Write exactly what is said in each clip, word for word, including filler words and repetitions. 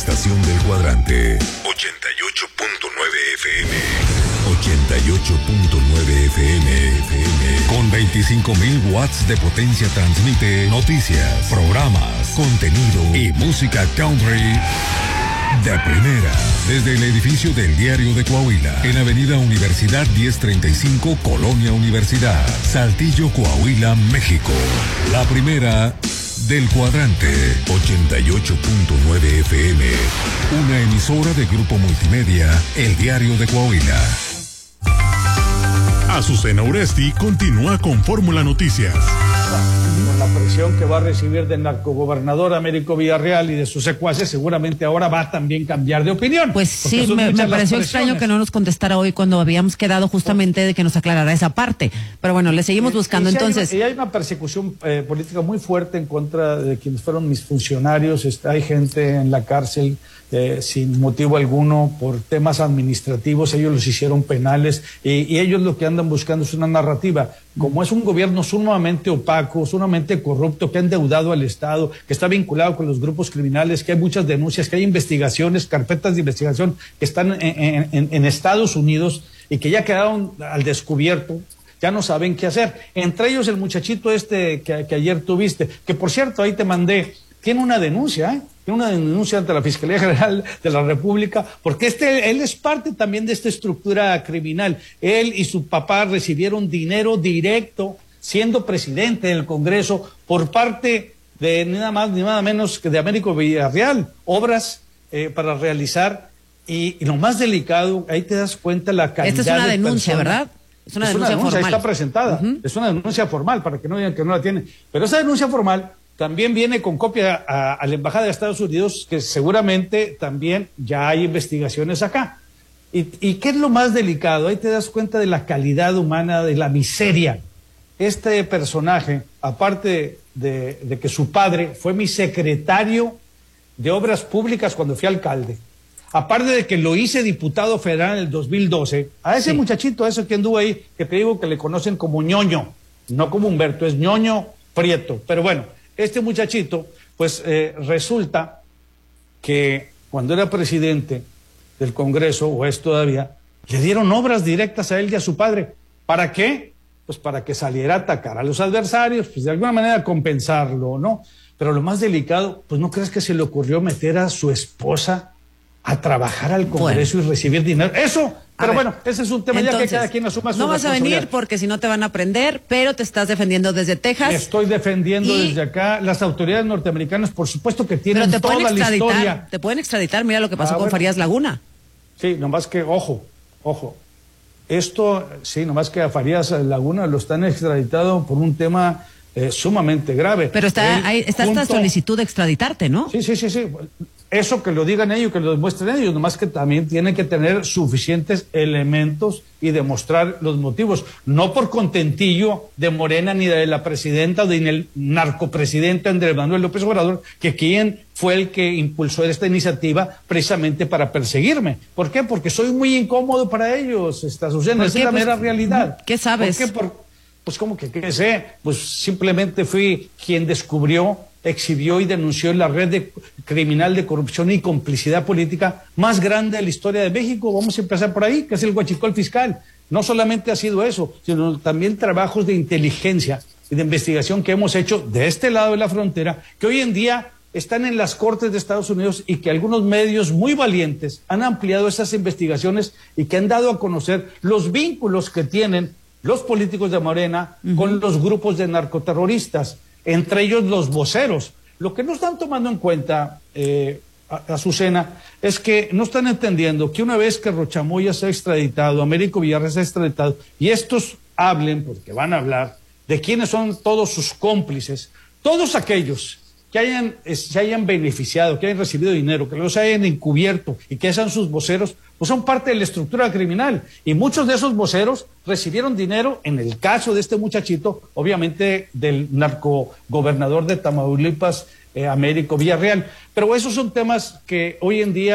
estación del cuadrante. ochenta y ocho punto nueve F M. ochenta y ocho punto nueve F M. Con veinticinco mil watts de potencia transmite noticias, programas, contenido y música country de primera. Desde el edificio del Diario de Coahuila, en Avenida Universidad diez treinta y cinco, Colonia Universidad, Saltillo, Coahuila, México. La primera del cuadrante. ochenta y ocho punto nueve F M. Una emisora de Grupo Multimedia, El Diario de Coahuila. Azucena Uresti continúa con Fórmula Noticias. Con la presión que va a recibir del narcogobernador Américo Villarreal y de sus secuaces, seguramente ahora va a también cambiar de opinión. Pues sí, me, me pareció extraño que no nos contestara hoy cuando habíamos quedado justamente de que nos aclarara esa parte. Pero bueno, le seguimos buscando. Y, y entonces. Hay una, y hay una persecución eh, política muy fuerte en contra de quienes fueron mis funcionarios. Está, hay gente en la cárcel eh, sin motivo alguno por temas administrativos. Ellos los hicieron penales y, y ellos lo que andan buscando es una narrativa. Como es un gobierno sumamente opaco, sumamente corrupto, que ha endeudado al Estado, que está vinculado con los grupos criminales, que hay muchas denuncias, que hay investigaciones, carpetas de investigación que están en, en, en Estados Unidos y que ya quedaron al descubierto, ya no saben qué hacer. Entre ellos el muchachito este que, que ayer tuviste, que por cierto ahí te mandé, tiene una denuncia, ¿eh? Tiene una denuncia ante la Fiscalía General de la República, porque este, él es parte también de esta estructura criminal. Él y su papá recibieron dinero directo, siendo presidente del Congreso, por parte de ni nada más ni nada menos que de Américo Villarreal, obras eh, para realizar, y, y lo más delicado, ahí te das cuenta la calidad. Esta es una de denuncia, persona. ¿verdad? Es una es denuncia una denuncia, formal. Está presentada, uh-huh. Es una denuncia formal, para que no digan que no la tienen. Pero esa denuncia formal también viene con copia a, a la Embajada de Estados Unidos, que seguramente también ya hay investigaciones acá. ¿Y, y qué es lo más delicado? Ahí te das cuenta de la calidad humana, de la miseria. Este personaje, aparte de, de que su padre fue mi secretario de Obras Públicas cuando fui alcalde, aparte de que lo hice diputado federal en el dos mil doce, a ese sí. muchachito, a ese que anduvo ahí, que te digo que le conocen como Ñoño, no como Humberto, es Ñoño Prieto, pero bueno, este muchachito, pues eh, resulta que cuando era presidente del Congreso, o es todavía, le dieron obras directas a él y a su padre. ¿Para qué? Pues para que saliera a atacar a los adversarios, pues de alguna manera compensarlo, ¿no? Pero lo más delicado, pues no crees que se le ocurrió meter a su esposa a trabajar al Congreso bueno. y recibir dinero. Eso, pero bueno, ese es un tema entonces, ya que cada quien asuma su no vas a venir porque si no te van a prender, pero te estás defendiendo desde Texas. Me estoy defendiendo y... desde acá. Las autoridades norteamericanas, por supuesto que tienen pero te toda pueden la historia. Te pueden extraditar, mira lo que pasó ah, con bueno. Farías Laguna. Sí, nomás que, ojo, ojo. Esto, sí, nomás que a Farías Laguna lo están extraditado por un tema eh, sumamente grave. Pero está, Él, ahí, está junto... esta solicitud de extraditarte, ¿no? Sí, sí, sí, sí. Eso que lo digan ellos, que lo demuestren ellos, nomás que también tienen que tener suficientes elementos y demostrar los motivos, no por contentillo de Morena ni de la presidenta o del narcopresidente Andrés Manuel López Obrador, que quien fue el que impulsó esta iniciativa precisamente para perseguirme. ¿Por qué? Porque soy muy incómodo para ellos, esta Azucena, esa es la pues, mera realidad. ¿Qué sabes? ¿Por qué? Por, pues como que, ¿qué sé? Pues simplemente fui quien descubrió, exhibió y denunció la red de, criminal de corrupción y complicidad política más grande de la historia de México. Vamos a empezar por ahí, que es el huachicol fiscal. No solamente ha sido eso, sino también trabajos de inteligencia y de investigación que hemos hecho de este lado de la frontera, que hoy en día están en las cortes de Estados Unidos y que algunos medios muy valientes han ampliado esas investigaciones y que han dado a conocer los vínculos que tienen los políticos de Morena uh-huh. con los grupos de narcoterroristas, entre ellos los voceros. Lo que no están tomando en cuenta, eh, Azucena, es que no están entendiendo que una vez que Rochamoya se ha extraditado, Américo Villarreal se ha extraditado, y estos hablen, porque van a hablar, de quiénes son todos sus cómplices, todos aquellos que hayan, se hayan beneficiado, que hayan recibido dinero, que los hayan encubierto y que sean sus voceros, pues son parte de la estructura criminal. Y muchos de esos voceros recibieron dinero, en el caso de este muchachito, obviamente del narcogobernador de Tamaulipas, eh, Américo Villarreal. Pero esos son temas que hoy en día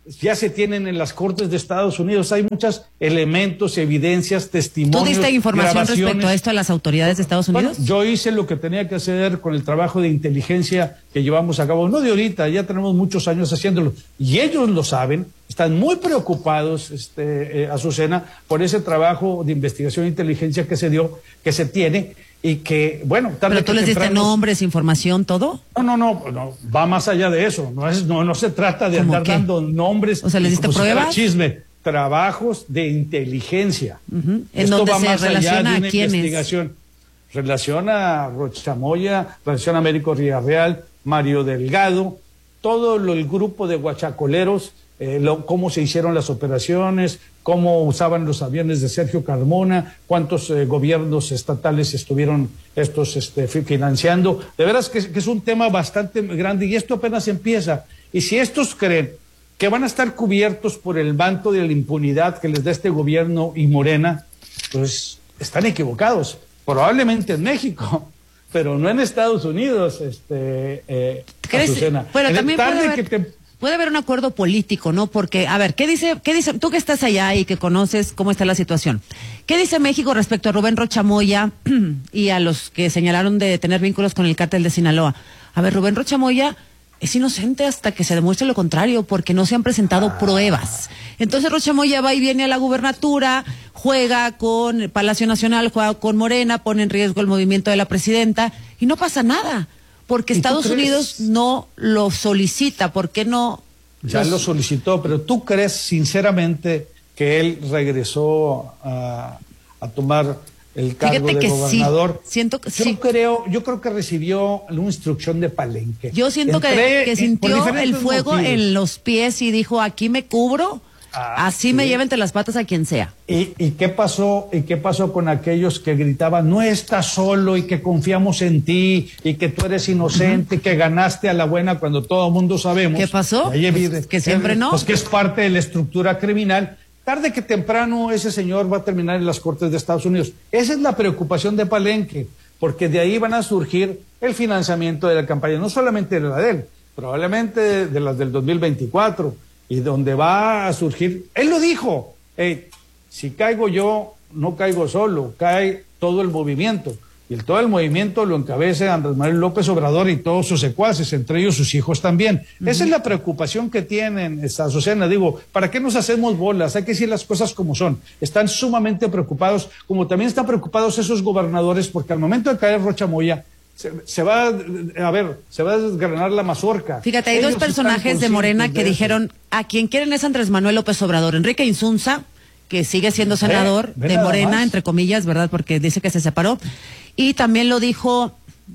ya se tienen en las Cortes de Estados Unidos. Hay muchos elementos, evidencias, testimonios. ¿Tú diste información grabaciones. respecto a esto a las autoridades de Estados Unidos? Bueno, yo hice lo que tenía que hacer con el trabajo de inteligencia que llevamos a cabo, no de ahorita, ya tenemos muchos años haciéndolo, y ellos lo saben, están muy preocupados, este, eh, Azucena, por ese trabajo de investigación e inteligencia que se dio, que se tiene, y que, bueno, tarde ¿Pero tú que les diste temprano... nombres, información, todo? No, no, no, no, va más allá de eso. No es, no, no se trata de andar qué? dando nombres. O sea, ¿les diste como si fuera pruebas? chisme, trabajos de inteligencia. Uh-huh. ¿En Esto dónde va se más allá relaciona de a una quiénes? investigación. Relaciona a Rochamoya, relaciona a Américo Villarreal, Mario Delgado, todo lo, el grupo de guachacoleros, eh, lo, cómo se hicieron las operaciones, cómo usaban los aviones de Sergio Carmona, cuántos eh, gobiernos estatales estuvieron estos este, financiando. De veras que, que es un tema bastante grande y esto apenas empieza. Y si estos creen que van a estar cubiertos por el manto de la impunidad que les da este gobierno y Morena, pues están equivocados. Probablemente en México, pero no en Estados Unidos, este, eh, Azucena. Bueno, en también puede haber, que te... puede haber un acuerdo político, ¿no? Porque, a ver, ¿qué dice, qué dice, tú que estás allá y que conoces cómo está la situación? ¿Qué dice México respecto a Rubén Rochamoya y a los que señalaron de tener vínculos con el cártel de Sinaloa? A ver, Rubén Rochamoya es inocente hasta que se demuestre lo contrario, porque no se han presentado ah. pruebas. Entonces Rochamoya va y viene a la gubernatura, juega con Palacio Nacional, juega con Morena, pone en riesgo el movimiento de la presidenta y no pasa nada, porque Estados Unidos no lo solicita. ¿Por qué no? Ya los... lo solicitó, pero ¿tú crees sinceramente que él regresó a, a tomar el cargo Fíjate de que gobernador? Sí. Siento que yo sí. creo, yo creo que recibió una instrucción de Palenque. Yo siento Entré, que, que sintió el fuego motivos. en los pies y dijo, aquí me cubro, ah, así sí. me lleven entre las patas a quien sea. ¿Y, y qué pasó? ¿Y qué pasó con aquellos que gritaban, no estás solo y que confiamos en ti y que tú eres inocente, uh-huh. que ganaste a la buena cuando todo el mundo sabemos? ¿Qué pasó? Ahí Pues, que siempre no. Pues que es parte de la estructura criminal. Tarde que temprano ese señor va a terminar en las Cortes de Estados Unidos. Esa es la preocupación de Palenque, porque de ahí van a surgir el financiamiento de la campaña, no solamente de la de él, probablemente de, de las del dos mil veinticuatro, y donde va a surgir, él lo dijo, hey, si caigo yo, no caigo solo, cae todo el movimiento. Y el, todo el movimiento lo encabeza Andrés Manuel López Obrador y todos sus secuaces, entre ellos sus hijos también. Uh-huh. Esa es la preocupación que tienen, esta Azucena. Digo, ¿para qué nos hacemos bolas? Hay que decir las cosas como son. Están sumamente preocupados, como también están preocupados esos gobernadores, porque al momento de caer Rochamoya, se, se va, a ver, se va a desgranar la mazorca. Fíjate, hay ellos dos personajes de Morena que de dijeron, a quien quieren es Andrés Manuel López Obrador. Enrique Insunza, que sigue siendo senador eh, de Morena, más. entre comillas, ¿verdad? Porque dice que se separó. Y también lo dijo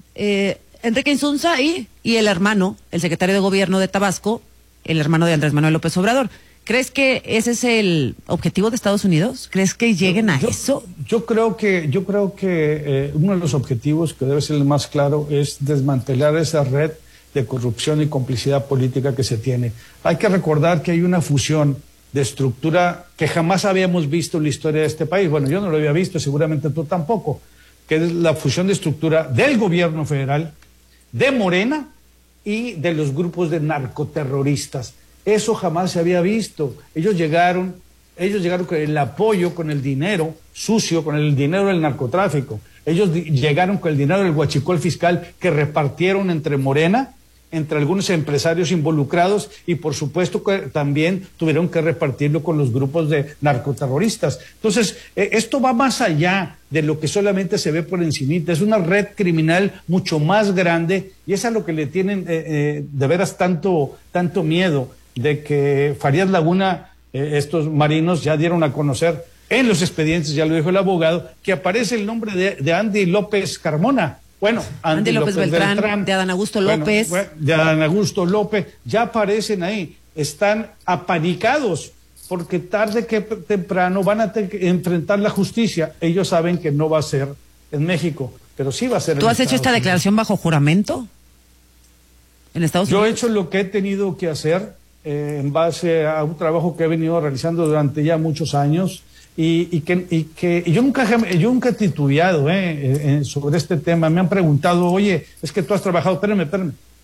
eh, Enrique Insunza y, y el hermano, el secretario de Gobierno de Tabasco, el hermano de Andrés Manuel López Obrador. ¿Crees que ese es el objetivo de Estados Unidos? ¿Crees que lleguen a yo, eso? Yo creo que, yo creo que eh, uno de los objetivos que debe ser el más claro es desmantelar esa red de corrupción y complicidad política que se tiene. Hay que recordar que hay una fusión de estructura que jamás habíamos visto en la historia de este país. Bueno, yo no lo había visto, seguramente tú tampoco, que es la fusión de estructura del gobierno federal, de Morena y de los grupos de narcoterroristas. Eso jamás se había visto. Ellos llegaron, ellos llegaron con el apoyo, con el dinero sucio, con el dinero del narcotráfico. Ellos llegaron con el dinero del huachicol fiscal que repartieron entre Morena, entre algunos empresarios involucrados y por supuesto que también tuvieron que repartirlo con los grupos de narcoterroristas. Entonces, eh, esto va más allá de lo que solamente se ve por encimita, es una red criminal mucho más grande y es a lo que le tienen eh, eh, de veras tanto, tanto miedo, de que Farías Laguna, eh, estos marinos ya dieron a conocer en los expedientes, ya lo dijo el abogado, que aparece el nombre de, de Andy López Carmona. Bueno, Andy, Andy López, López Beltrán, Beltrán, de Adán Augusto López. Bueno, de Adán Augusto López, ya aparecen ahí, están apanicados, porque tarde que temprano van a tener que enfrentar la justicia. Ellos saben que no va a ser en México, pero sí va a ser en ¿Tú has Estados hecho esta Unidos. declaración bajo juramento en Estados Yo Unidos? he hecho lo que he tenido que hacer eh, en base a un trabajo que he venido realizando durante ya muchos años. Y, y que, y que y yo nunca yo nunca he titubeado eh, eh, sobre este tema. Me han preguntado, oye, es que tú has trabajado, espérame, espérame,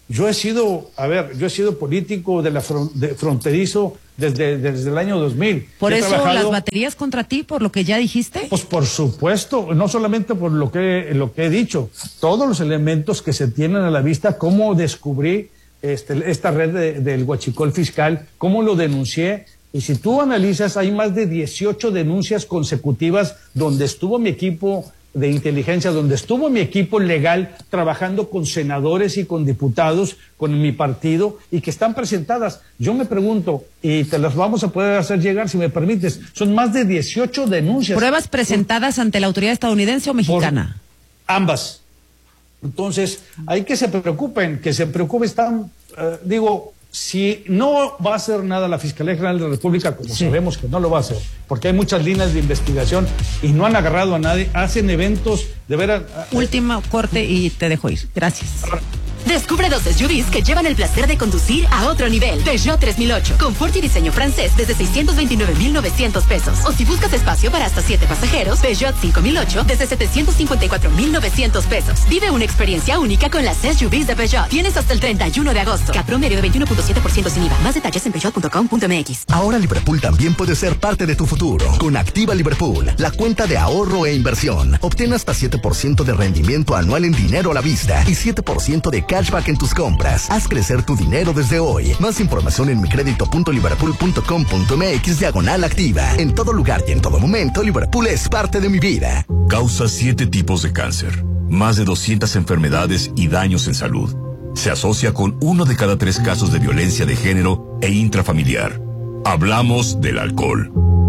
Yo he sido, a ver, yo he sido político de la fron de fronterizo desde, desde el año dos mil. ¿Por he eso trabajado, las baterías contra ti, por lo que ya dijiste? Pues por supuesto, no solamente por lo que, lo que he dicho, todos los elementos que se tienen a la vista, cómo descubrí este, esta red de, del huachicol fiscal, cómo lo denuncié. Y si tú analizas, hay más de dieciocho denuncias consecutivas donde estuvo mi equipo de inteligencia, donde estuvo mi equipo legal trabajando con senadores y con diputados, con mi partido, y que están presentadas. Yo me pregunto, y te las vamos a poder hacer llegar, si me permites, son más de dieciocho denuncias. ¿Pruebas presentadas ante la autoridad estadounidense o mexicana? Por ambas. Entonces, hay que se preocupen, que se preocupen, están, uh, digo, si no va a hacer nada la Fiscalía General de la República, como sí. sabemos que no lo va a hacer, porque hay muchas líneas de investigación y no han agarrado a nadie, hacen eventos de veras. Último corte y te dejo ir. Gracias. Descubre dos S U Vs que llevan el placer de conducir a otro nivel. Peugeot tres mil ocho, confort y diseño francés desde seiscientos veintinueve mil novecientos pesos. O si buscas espacio para hasta siete pasajeros, Peugeot cinco mil ocho desde setecientos cincuenta y cuatro mil novecientos pesos. Vive una experiencia única con las S U Vs de Peugeot. Tienes hasta el treinta y uno de agosto. Cap promedio de veintiuno punto siete por ciento sin I V A. Más detalles en peugeot punto com punto m x. Ahora Liverpool también puede ser parte de tu futuro. Con Activa Liverpool, la cuenta de ahorro e inversión. Obtén hasta siete por ciento de rendimiento anual en dinero a la vista y siete por ciento de cashback en tus compras. Haz crecer tu dinero desde hoy. Más información en micredito punto liverpool punto com punto m x diagonal activa. En todo lugar y en todo momento, Liverpool es parte de mi vida. Causa siete tipos de cáncer, más de doscientas enfermedades y daños en salud. Se asocia con uno de cada tres casos de violencia de género e intrafamiliar. Hablamos del alcohol.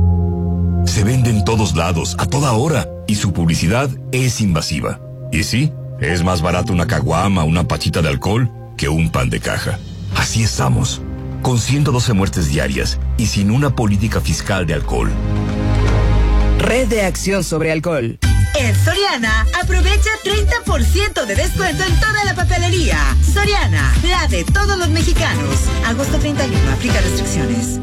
Se vende en todos lados, a toda hora, y su publicidad es invasiva. Y sí, es más barato una caguama, una pachita de alcohol, que un pan de caja. Así estamos, con ciento doce muertes diarias y sin una política fiscal de alcohol. Red de Acción sobre Alcohol. En Soriana, aprovecha treinta por ciento de descuento en toda la papelería. Soriana, la de todos los mexicanos. Agosto treinta y uno, aplica restricciones.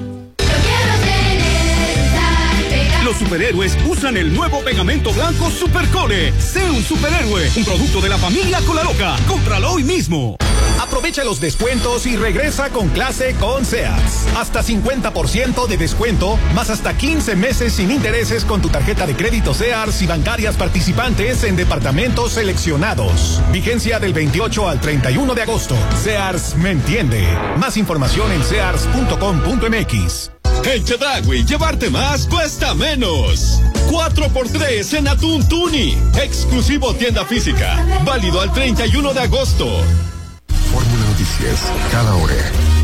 Los superhéroes usan el nuevo pegamento blanco Supercole. Sé un superhéroe, un producto de la familia Colaloca. Cómpralo hoy mismo. Aprovecha los descuentos y regresa con clase con Sears. Hasta cincuenta por ciento de descuento, más hasta quince meses sin intereses con tu tarjeta de crédito Sears y bancarias participantes en departamentos seleccionados. Vigencia del veintiocho al treinta y uno de agosto. Sears me entiende. Más información en sears punto com punto m x. En Chedraui, llevarte más cuesta menos. cuatro por tres en atún tuni. Exclusivo tienda física. Válido al treinta y uno de agosto. Fórmula Noticias, cada hora.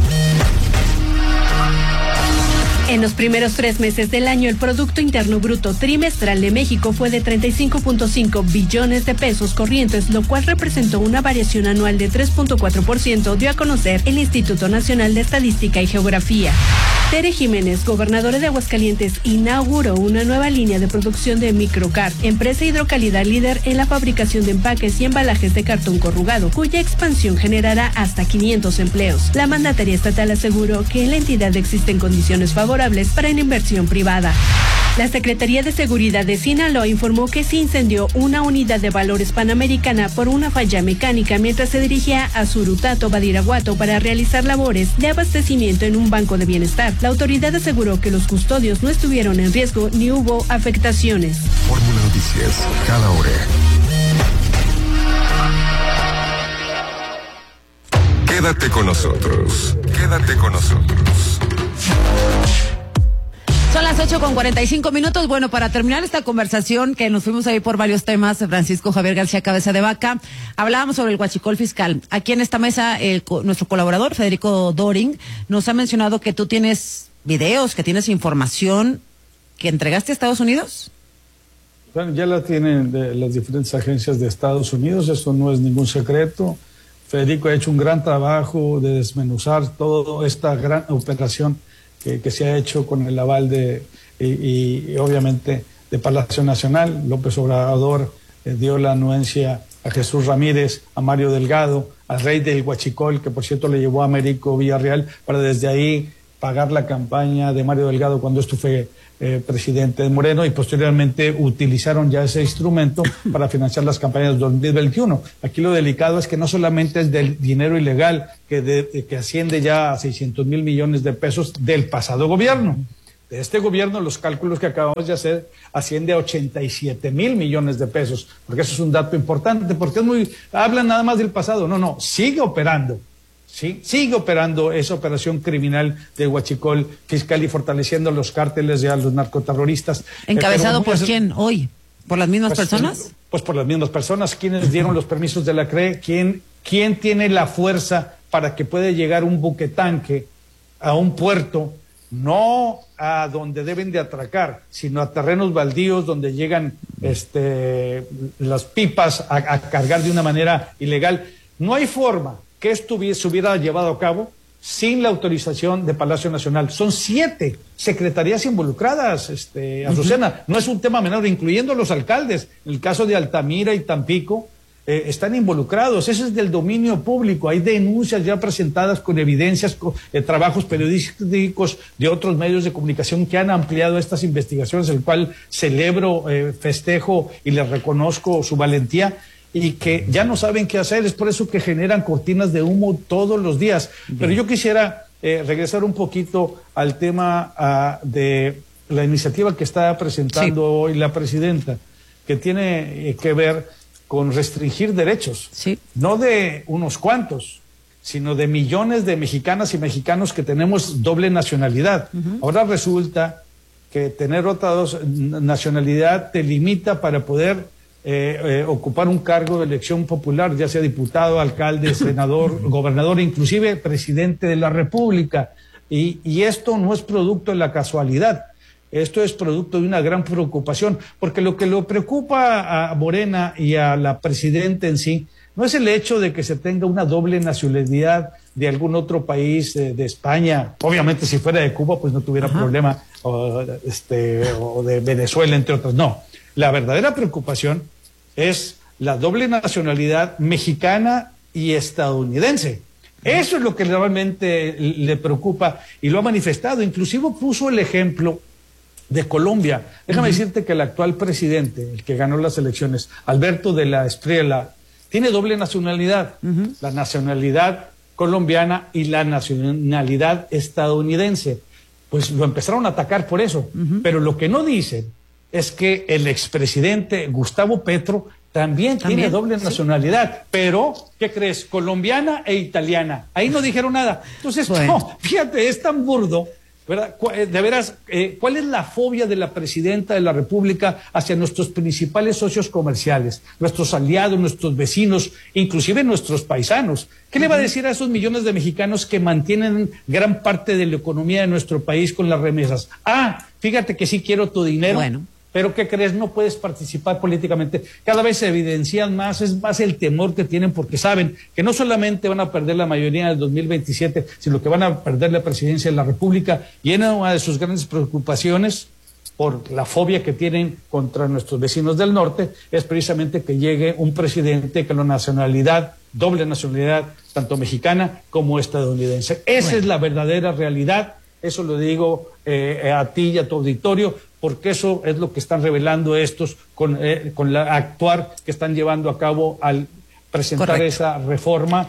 En los primeros tres meses del año, el Producto Interno Bruto trimestral de México fue de treinta y cinco punto cinco billones de pesos corrientes, lo cual representó una variación anual de tres punto cuatro por ciento, dio a conocer el Instituto Nacional de Estadística y Geografía. Tere Jiménez, gobernadora de Aguascalientes, inauguró una nueva línea de producción de Microcar, empresa hidrocalidad líder en la fabricación de empaques y embalajes de cartón corrugado, cuya expansión generará hasta quinientos empleos. La mandataria estatal aseguró que en la entidad existen condiciones favorables para la inversión privada. La Secretaría de Seguridad de Sinaloa informó que se incendió una unidad de valores panamericana por una falla mecánica mientras se dirigía a Surutato, Badiraguato, para realizar labores de abastecimiento en un banco de bienestar. La autoridad aseguró que los custodios no estuvieron en riesgo ni hubo afectaciones. Fórmula Noticias, cada hora. Quédate con nosotros. Quédate con nosotros. Son las ocho con cuarenta y cinco minutos. Bueno, para terminar esta conversación, que nos fuimos ahí por varios temas, Francisco Javier García Cabeza de Vaca, hablábamos sobre el huachicol fiscal. Aquí en esta mesa, el, nuestro colaborador, Federico Doring, nos ha mencionado que tú tienes videos, que tienes información que entregaste a Estados Unidos. Bueno, ya la tienen de las diferentes agencias de Estados Unidos, eso no es ningún secreto. Federico ha hecho un gran trabajo de desmenuzar toda esta gran operación Que, que se ha hecho con el aval de, y, y obviamente de Palacio Nacional. López Obrador eh, dio la anuencia a Jesús Ramírez, a Mario Delgado, al rey del huachicol, que por cierto le llevó a Américo Villarreal, para desde ahí pagar la campaña de Mario Delgado cuando esto fue eh, presidente de Moreno, y posteriormente utilizaron ya ese instrumento para financiar las campañas de dos mil veintiuno. Aquí lo delicado es que no solamente es del dinero ilegal que, de, que asciende ya a seiscientos mil millones de pesos del pasado gobierno. De este gobierno, los cálculos que acabamos de hacer asciende a ochenta y siete mil millones de pesos, porque eso es un dato importante, porque es muy, hablan nada más del pasado. No, no, sigue operando. Sí, sigue operando esa operación criminal de huachicol fiscal y fortaleciendo los cárteles y a los narcoterroristas. ¿Encabezado eh, por quién hoy? ¿Por las mismas pues, personas? Pues por las mismas personas. ¿Quiénes dieron los permisos de la C R E? ¿Quién, quién tiene la fuerza para que pueda llegar un buquetanque a un puerto, no a donde deben de atracar, sino a terrenos baldíos donde llegan este, las pipas a, a cargar de una manera ilegal? No hay forma que esto se hubiera llevado a cabo sin la autorización de Palacio Nacional. Son siete secretarías involucradas, este, Azucena. Uh-huh. No es un tema menor, incluyendo los alcaldes. En el caso de Altamira y Tampico, eh, están involucrados. Eso es del dominio público. Hay denuncias ya presentadas con evidencias, con, eh, trabajos periodísticos de otros medios de comunicación que han ampliado estas investigaciones, el cual celebro, eh, festejo y les reconozco su valentía, y que ya no saben qué hacer. Es por eso que generan cortinas de humo todos los días. Bien. Pero yo quisiera eh, regresar un poquito al tema uh, de la iniciativa que está presentando sí. hoy la presidenta, que tiene eh, que ver con restringir derechos, sí. no de unos cuantos, sino de millones de mexicanas y mexicanos que tenemos doble nacionalidad. Uh-huh. Ahora resulta que tener otra dos, nacionalidad te limita para poder Eh, eh, ocupar un cargo de elección popular, ya sea diputado, alcalde, senador, gobernador, inclusive presidente de la República. Y, y esto no es producto de la casualidad, esto es producto de una gran preocupación, porque lo que lo preocupa a Morena y a la presidenta en sí no es el hecho de que se tenga una doble nacionalidad de algún otro país, eh, de España. Obviamente si fuera de Cuba pues no tuviera Ajá. problema, o, este, o de Venezuela, entre otros. No, la verdadera preocupación es la doble nacionalidad mexicana y estadounidense. Eso es lo que realmente le preocupa y lo ha manifestado. Inclusive puso el ejemplo de Colombia. Déjame uh-huh. decirte que el actual presidente, el que ganó las elecciones, Alberto de la Espriella, tiene doble nacionalidad. Uh-huh. La nacionalidad colombiana y la nacionalidad estadounidense. Pues lo empezaron a atacar por eso. Uh-huh. Pero lo que no dicen es que el expresidente Gustavo Petro también, ¿También? tiene doble nacionalidad, sí. pero, ¿qué crees? Colombiana e italiana. Ahí no dijeron nada. Entonces, bueno. no, fíjate, es tan burdo, ¿verdad? De veras, eh, ¿cuál es la fobia de la presidenta de la República hacia nuestros principales socios comerciales, nuestros aliados, nuestros vecinos, inclusive nuestros paisanos? ¿Qué uh-huh. le va a decir a esos millones de mexicanos que mantienen gran parte de la economía de nuestro país con las remesas? Ah, fíjate que sí quiero tu dinero. Bueno. Pero ¿qué crees? No puedes participar políticamente. Cada vez se evidencian más, es más el temor que tienen porque saben que no solamente van a perder la mayoría en el dos mil veintisiete, sino que van a perder la presidencia de la República. Y una de sus grandes preocupaciones por la fobia que tienen contra nuestros vecinos del norte es precisamente que llegue un presidente con la nacionalidad, doble nacionalidad, tanto mexicana como estadounidense. Esa bueno. es la verdadera realidad. Eso lo digo eh, a ti y a tu auditorio, porque eso es lo que están revelando estos con, eh, con la actuar que están llevando a cabo al presentar Correcto. esa reforma,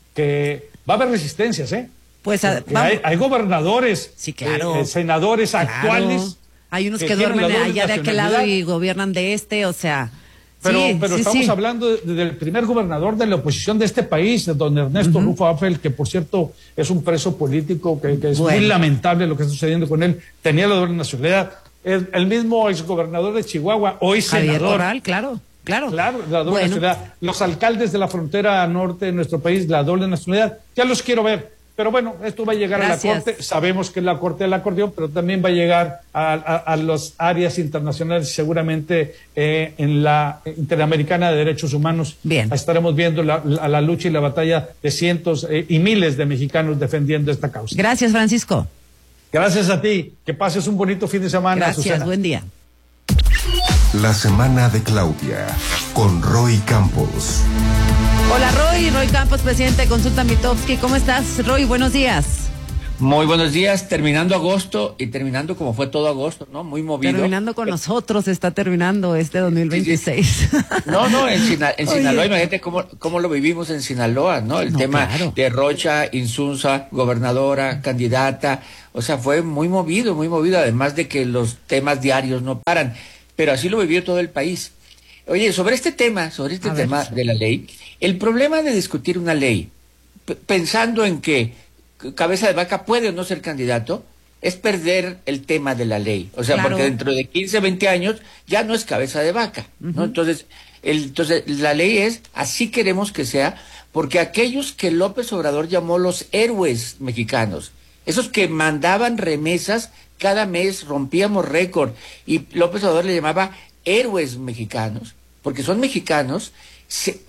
que va a haber resistencias, ¿eh? Pues a, hay, hay gobernadores, sí, claro, eh, senadores claro. actuales. Hay unos que, que duermen allá de aquel lado y gobiernan de este, o sea... Pero, sí, pero sí, estamos sí. hablando de, de, del primer gobernador de la oposición de este país, don Ernesto uh-huh. Rufo Apfel, que por cierto es un preso político, que, que es bueno. muy lamentable lo que está sucediendo con él. Tenía la doble nacionalidad. El, el mismo exgobernador de Chihuahua, hoy Javier senador. Corral, claro, claro. Claro, la doble bueno. nacionalidad. Los alcaldes de la frontera norte de nuestro país, la doble nacionalidad. Ya los quiero ver. Pero bueno, esto va a llegar Gracias. a la Corte. Sabemos que es la Corte del acordeón, pero también va a llegar a, a, a las áreas internacionales y seguramente eh, en la Interamericana de Derechos Humanos. Bien. Estaremos viendo la, la, la lucha y la batalla de cientos eh, y miles de mexicanos defendiendo esta causa. Gracias, Francisco. Gracias a ti. Que pases un bonito fin de semana. Gracias, Susana. Buen día. La semana de Claudia, con Roy Campos. Hola Roy, Roy Campos, presidente de Consulta Mitofsky. ¿Cómo estás, Roy? Buenos días. Muy buenos días, terminando agosto y terminando como fue todo agosto, ¿no? Muy movido. Terminando con nosotros, está terminando este dos mil veintiséis. Sí, sí. No, no, en, Sina, en Sinaloa, imagínate cómo, cómo lo vivimos en Sinaloa, ¿no? El no, tema claro. de Rocha, Insunza, gobernadora, candidata, o sea, fue muy movido, muy movido, además de que los temas diarios no paran, pero así lo vivió todo el país. Oye, sobre este tema, sobre este A tema ver. de la ley, el problema de discutir una ley, p- pensando en que cabeza de vaca puede o no ser candidato, es perder el tema de la ley. O sea, claro. porque dentro de quince, veinte años ya no es cabeza de vaca, ¿no? Uh-huh. Entonces, el, entonces, la ley es, así queremos que sea, porque aquellos que López Obrador llamó los héroes mexicanos, esos que mandaban remesas cada mes, rompíamos récord, y López Obrador le llamaba héroes mexicanos, porque son mexicanos, se,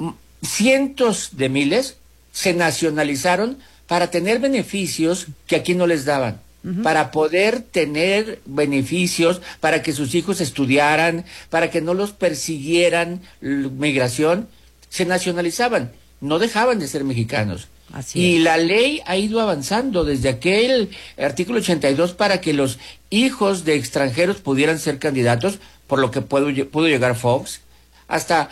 cientos de miles se nacionalizaron para tener beneficios que aquí no les daban, uh-huh. para poder tener beneficios, para que sus hijos estudiaran, para que no los persiguieran migración, se nacionalizaban, no dejaban de ser mexicanos. Así y es. La ley ha ido avanzando desde aquel artículo ochenta y dos para que los hijos de extranjeros pudieran ser candidatos, por lo que pudo, pudo llegar Fox, hasta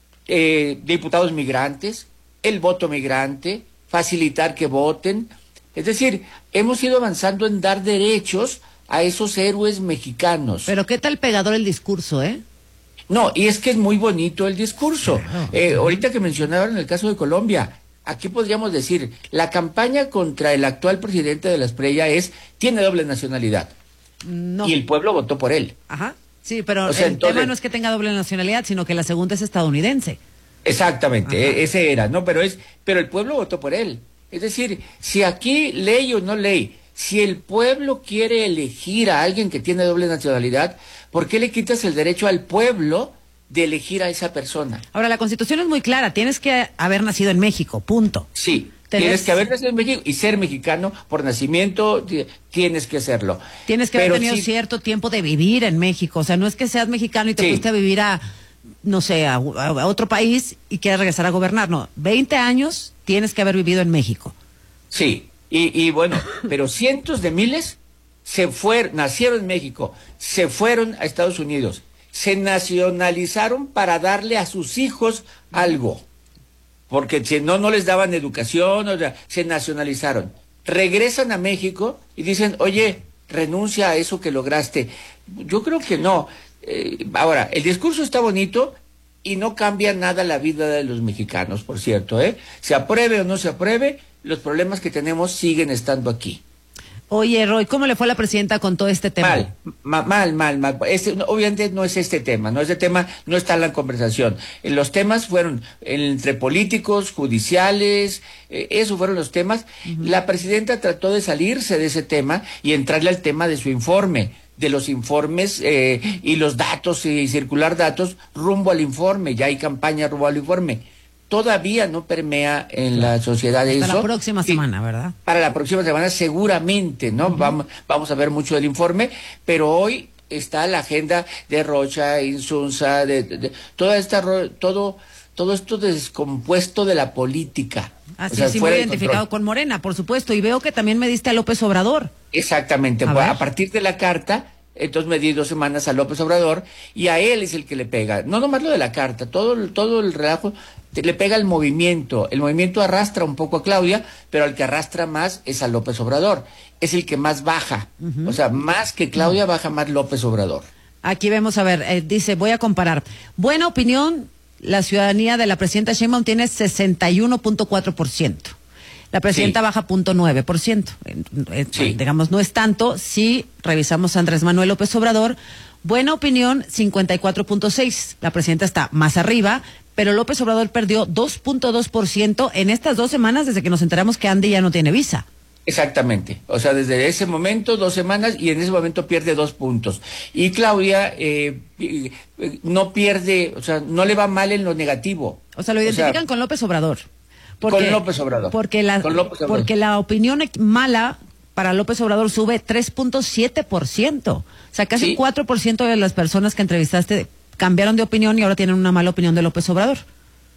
eh, diputados migrantes, el voto migrante, facilitar que voten. Es decir, hemos ido avanzando en dar derechos a esos héroes mexicanos. Pero qué tal pegador el discurso, ¿eh? No, y es que es muy bonito el discurso. Claro. Eh, ahorita que mencionaron el caso de Colombia, aquí podríamos decir, la campaña contra el actual presidente de la Espriella es, tiene doble nacionalidad. No. Y el pueblo votó por él. Ajá, sí, pero o sea, el entonces, tema no es que tenga doble nacionalidad, sino que la segunda es estadounidense. Exactamente, Ajá. ese era, ¿no? Pero es, pero el pueblo votó por él. Es decir, si aquí ley o no ley, si el pueblo quiere elegir a alguien que tiene doble nacionalidad, ¿por qué le quitas el derecho al pueblo de elegir a esa persona? Ahora, la Constitución es muy clara, tienes que haber nacido en México, punto. Sí, ¿Tenés? tienes que haber nacido en México y ser mexicano por nacimiento, tienes que hacerlo. Tienes que Pero haber tenido si... cierto tiempo de vivir en México, o sea, no es que seas mexicano y te sí. fuiste a vivir a... no sé, a, a otro país y quieres regresar a gobernar, no, veinte años tienes que haber vivido en México. Sí, y, y bueno, pero cientos de miles se fueron, nacieron en México, se fueron a Estados Unidos, se nacionalizaron para darle a sus hijos algo, porque si no, no les daban educación, o sea, se nacionalizaron, regresan a México y dicen, oye, renuncia a eso que lograste. Yo creo que no. Eh, ahora, el discurso está bonito y no cambia nada la vida de los mexicanos, por cierto, ¿eh? Se apruebe o no se apruebe, los problemas que tenemos siguen estando aquí. Oye, Roy, ¿cómo le fue a la presidenta con todo este tema? Mal, ma, mal, mal, mal. Este, obviamente no es este tema, no este tema, no está en la conversación. Los temas fueron entre políticos, judiciales, eh, esos fueron los temas. Uh-huh. La presidenta trató de salirse de ese tema y entrarle al tema de su informe, de los informes eh, y los datos y circular datos rumbo al informe. Ya hay campaña rumbo al informe. Todavía no permea en la sociedad eso. Para la próxima semana, ¿verdad? Para la próxima semana seguramente, ¿no? Uh-huh. Vamos, vamos a ver mucho del informe, pero hoy está la agenda de Rocha, Insunza, de, de, de toda esta, todo, todo esto descompuesto de la política. Así es, muy identificado con Morena, por supuesto, y veo que también me diste a López Obrador. Exactamente, a, pues, a partir de la carta, entonces me di dos semanas a López Obrador, y a él es el que le pega, no nomás lo de la carta, todo, todo el relajo, le pega el movimiento, el movimiento arrastra un poco a Claudia, pero al que arrastra más es a López Obrador, es el que más baja, uh-huh. o sea, más que Claudia uh-huh. baja más López Obrador. Aquí vemos, a ver, eh, dice, voy a comparar, buena opinión, la ciudadanía de la presidenta Sheinbaum tiene sesenta y uno punto cuatro por ciento. La presidenta sí. baja cero punto nueve por ciento. Eh, sí. Digamos, no es tanto. Si revisamos a Andrés Manuel López Obrador, buena opinión, cincuenta y cuatro punto seis. La presidenta está más arriba, pero López Obrador perdió dos punto dos por ciento en estas dos semanas desde que nos enteramos que Andy ya no tiene visa. Exactamente, o sea, desde ese momento, dos semanas, y en ese momento pierde dos puntos. Y Claudia eh, eh, no pierde, o sea, no le va mal en lo negativo. O sea, lo identifican o sea, con López Obrador. Porque, con López Obrador. Porque la, con López Obrador. Porque la opinión mala para López Obrador sube tres punto siete por ciento. O sea, casi sí. cuatro por ciento de las personas que entrevistaste cambiaron de opinión y ahora tienen una mala opinión de López Obrador.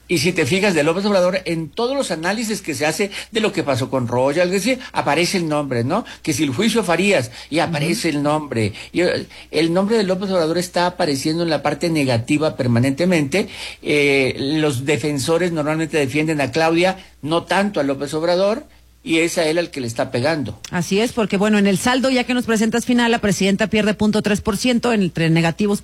Y si te fijas de López Obrador, en todos los análisis que se hace de lo que pasó con Rocha, es decir, aparece el nombre, ¿no? Que si el juicio Farías, y aparece uh-huh. el nombre. Y el nombre de López Obrador está apareciendo en la parte negativa permanentemente. Eh, los defensores normalmente defienden a Claudia, no tanto a López Obrador, y es a él al que le está pegando. Así es, porque bueno, en el saldo, ya que nos presentas final, la presidenta pierde punto tres por ciento entre negativos